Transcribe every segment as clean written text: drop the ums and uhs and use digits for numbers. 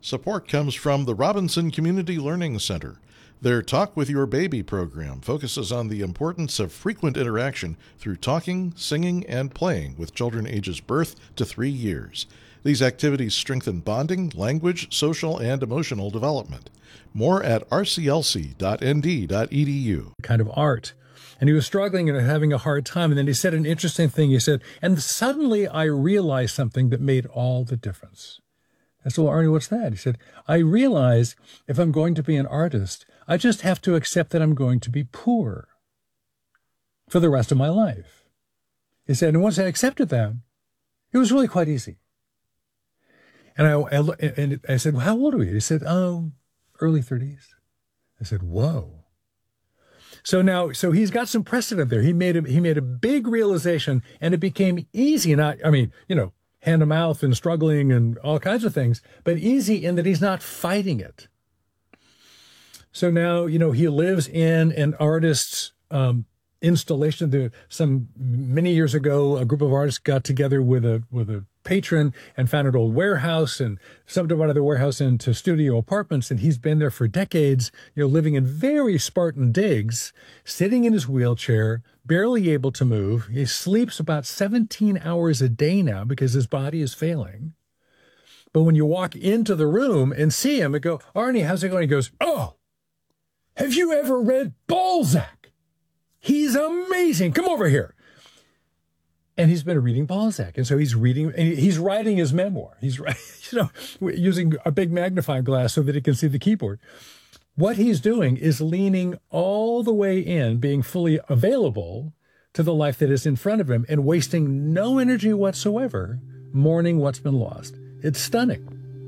Support comes from the Robinson Community Learning Center. Their Talk with Your Baby program focuses on the importance of frequent interaction through talking, singing, and playing with children ages birth to 3 years. These activities strengthen bonding, language, social, and emotional development. More at rclc.nd.edu. Kind of art. And he was struggling and having a hard time. And then he said an interesting thing. He said, and suddenly I realized something that made all the difference. I said, well, Arnie, what's that? He said, I realize if I'm going to be an artist, I just have to accept that I'm going to be poor for the rest of my life. He said, and once I accepted that, it was really quite easy. And I said, well, how old are you? He said, early 30s. I said, whoa. So he's got some precedent there. He made a big realization, and it became easy. Hand to mouth and struggling and all kinds of things, but easy in that he's not fighting it. So now, he lives in an artist's installation. Many years ago, a group of artists got together with a patron and found an old warehouse and subdivided the warehouse into studio apartments. And he's been there for decades, living in very Spartan digs, sitting in his wheelchair, barely able to move. He sleeps about 17 hours a day now because his body is failing. But when you walk into the room and see him and go, Arnie, how's it going? He goes, oh, have you ever read Balzac? He's amazing. Come over here. And he's been reading Balzac. And so he's writing his memoir. He's using a big magnifying glass so that he can see the keyboard. What he's doing is leaning all the way in, being fully available to the life that is in front of him and wasting no energy whatsoever, mourning what's been lost. It's stunning.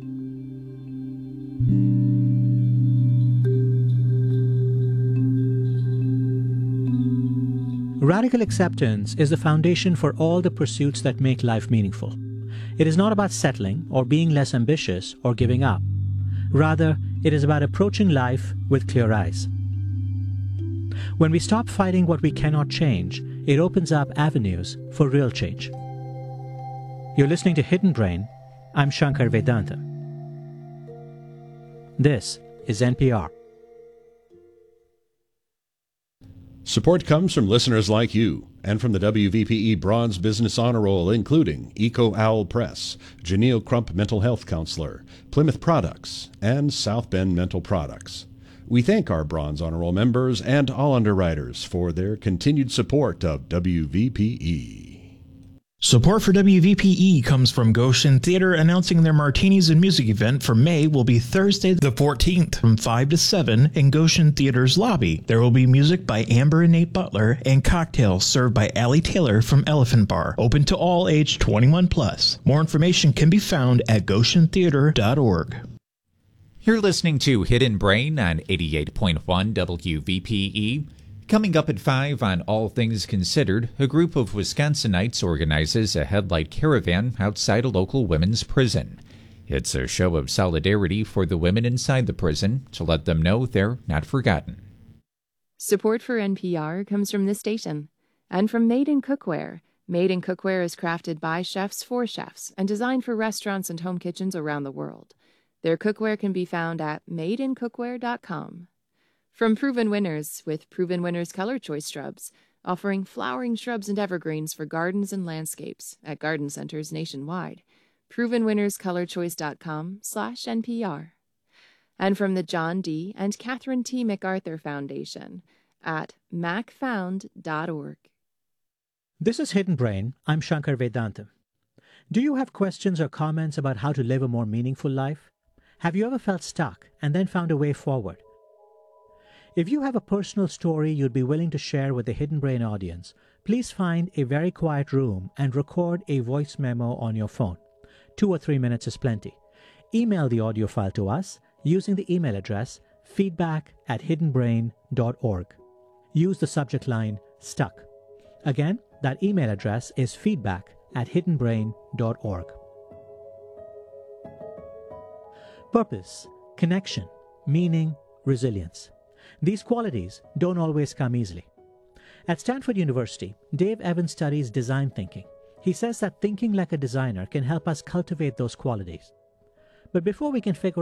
Radical acceptance is the foundation for all the pursuits that make life meaningful. It is not about settling or being less ambitious or giving up. Rather, it is about approaching life with clear eyes. When we stop fighting what we cannot change, it opens up avenues for real change. You're listening to Hidden Brain. I'm Shankar Vedantam. This is NPR. Support comes from listeners like you and from the WVPE Bronze Business Honor Roll, including Eco Owl Press, Janelle Crump Mental Health Counselor, Plymouth Products, and South Bend Mental Products. We thank our Bronze Honor Roll members and all underwriters for their continued support of WVPE. Support for WVPE comes from Goshen Theater, announcing their Martinis and Music event for May will be Thursday the 14th from 5 to 7 in Goshen Theater's lobby. There will be music by Amber and Nate Butler and cocktails served by Allie Taylor from Elephant Bar, open to all age 21 plus. More information can be found at goshentheater.org. You're listening to Hidden Brain on 88.1 WVPE. Coming up at 5 on All Things Considered, a group of Wisconsinites organizes a headlight caravan outside a local women's prison. It's a show of solidarity for the women inside the prison to let them know they're not forgotten. Support for NPR comes from this station and from Made in Cookware. Made in Cookware is crafted by chefs for chefs and designed for restaurants and home kitchens around the world. Their cookware can be found at madeincookware.com. From Proven Winners, with Proven Winners Color Choice Shrubs, offering flowering shrubs and evergreens for gardens and landscapes at garden centers nationwide. ProvenWinnersColorChoice.com/NPR. And from the John D. and Catherine T. MacArthur Foundation at macfound.org. This is Hidden Brain. I'm Shankar Vedantam. Do you have questions or comments about how to live a more meaningful life? Have you ever felt stuck and then found a way forward? If you have a personal story you'd be willing to share with the Hidden Brain audience, please find a very quiet room and record a voice memo on your phone. 2 or 3 minutes is plenty. Email the audio file to us using the email address feedback@hiddenbrain.org. Use the subject line STUCK. Again, that email address is feedback@hiddenbrain.org. Purpose, connection, meaning, resilience. These qualities don't always come easily. At Stanford University, Dave Evans studies design thinking. He says that thinking like a designer can help us cultivate those qualities. But before we can figure